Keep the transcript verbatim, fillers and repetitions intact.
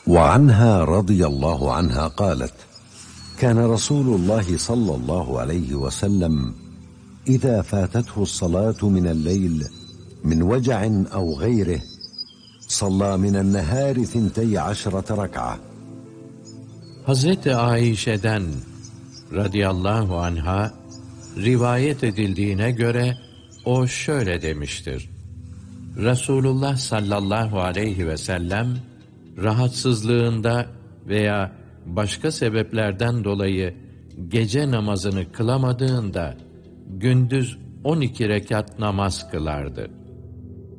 وعنها رضي الله عنها قالت: كان رسول الله صلى الله عليه وسلم إذا فاتته الصلاة من الليل من وجع أو غيره صلى من النهار ثنتي عشرة ركعة. Hazreti Ayşe'den radıyallahu anha rivayet edildiğine göre o şöyle demiştir: Resulullah sallallahu aleyhi ve sellem rahatsızlığında veya başka sebeplerden dolayı gece namazını kılamadığında gündüz on iki rekat namaz kılardı.